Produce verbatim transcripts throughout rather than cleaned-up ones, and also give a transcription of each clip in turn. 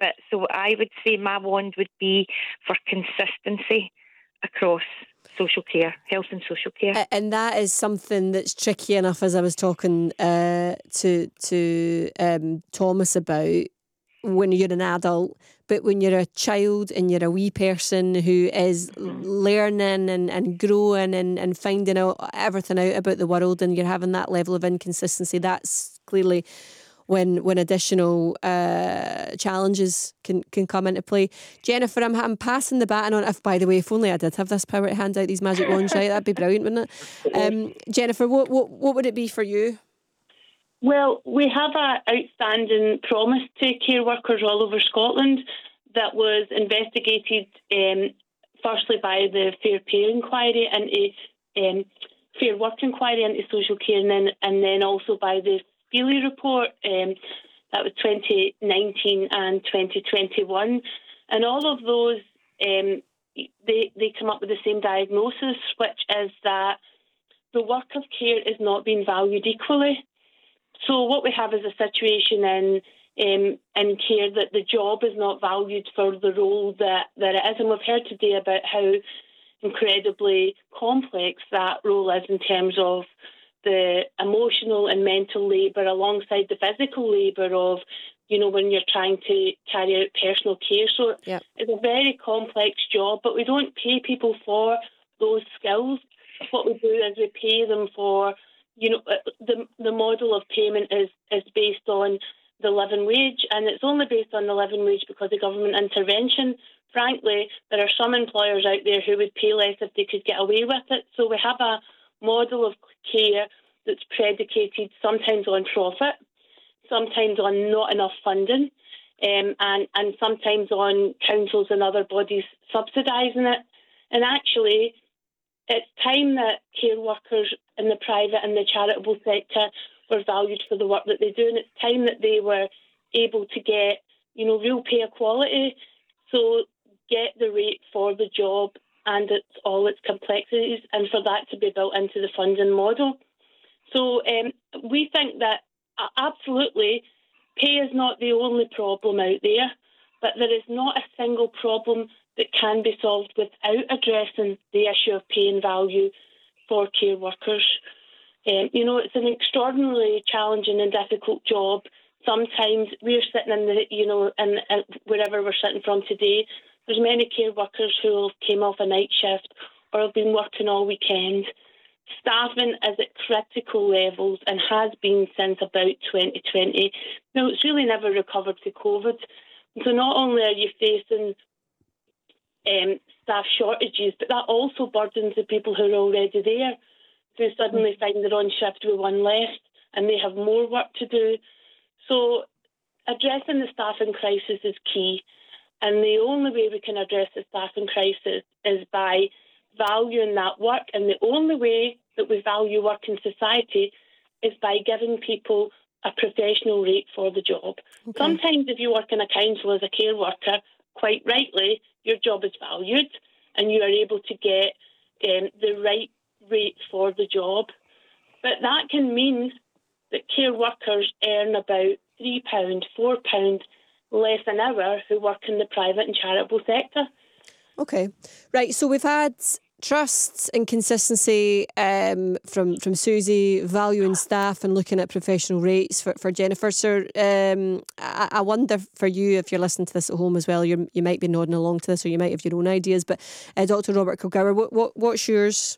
bit. So I would say my wand would be for consistency across social care, health and social care. And that is something that's tricky enough, as I was talking uh, to to um, Thomas about, when you're an adult, but when you're a child and you're a wee person who is Mm-hmm. learning and, and growing and, and finding out everything out about the world, and you're having that level of inconsistency, that's clearly when when additional uh, challenges can, can come into play. Jennifer, I'm, I'm passing the baton on. If, by the way, if only I did have this power to hand out these magic wands, right? That'd be brilliant, wouldn't it? Um, Jennifer, what, what what would it be for you? Well, we have an outstanding promise to care workers all over Scotland that was investigated um, firstly by the Fair Pay Inquiry and a um, Fair Work Inquiry into social care, and then, and then also by the Feely Report, um, that was twenty nineteen and twenty twenty-one. And all of those, um, they, they come up with the same diagnosis, which is that the work of care is not being valued equally. So what we have is a situation in um, in care that the job is not valued for the role that, that it is. And we've heard today about how incredibly complex that role is in terms of the emotional and mental labour alongside the physical labour of, you know, when you're trying to carry out personal care. So Yep. It's a very complex job, but we don't pay people for those skills. What we do is we pay them for, you know, the the model of payment is, is based on the living wage, and it's only based on the living wage because of government intervention. Frankly, there are some employers out there who would pay less if they could get away with it. So we have a model of care that's predicated sometimes on profit, sometimes on not enough funding, um, and, and sometimes on councils and other bodies subsidising it. And actually, it's time that care workers in the private and the charitable sector were valued for the work that they do, and it's time that they were able to get, you know, real pay equality. So get the rate for the job and its all its complexities, and for that to be built into the funding model. So um, we think that uh, absolutely pay is not the only problem out there, but there is not a single problem that can be solved without addressing the issue of pay and value for care workers. Um, you know, it's an extraordinarily challenging and difficult job. Sometimes we're sitting in the, you know, in, in wherever we're sitting from today, there's many care workers who have came off a night shift or have been working all weekend. Staffing is at critical levels and has been since about twenty twenty. Now, it's really never recovered to COVID. So not only are you facing um, staff shortages, but that also burdens the people who are already there, who suddenly find they're on shift with one less and they have more work to do. So addressing the staffing crisis is key. And the only way we can address the staffing crisis is by valuing that work. And the only way that we value work in society is by giving people a professional rate for the job. Okay. Sometimes if you work in a council as a care worker, quite rightly, your job is valued and you are able to get um, the right rate for the job. But that can mean that care workers earn about three pounds, four pounds less an hour who work in the private and charitable sector. Okay. Right, so we've had trusts and consistency um, from, from Susie, valuing staff and looking at professional rates for, for Jennifer. So um, I, I wonder for you, if you're listening to this at home as well, you you might be nodding along to this or you might have your own ideas, but uh, Doctor Robert Kilgour, what, what what's yours?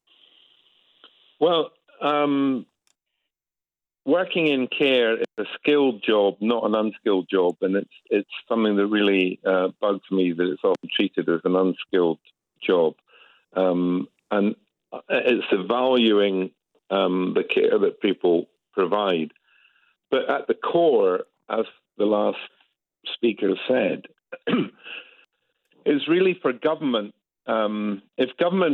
Well, um, working in care is a skilled job, not an unskilled job, and it's it's something that really uh, bugs me that it's often treated as an unskilled job. Um, and it's the valuing um, the care that people provide. But at the core, as the last speaker said, is really for government. Um, if government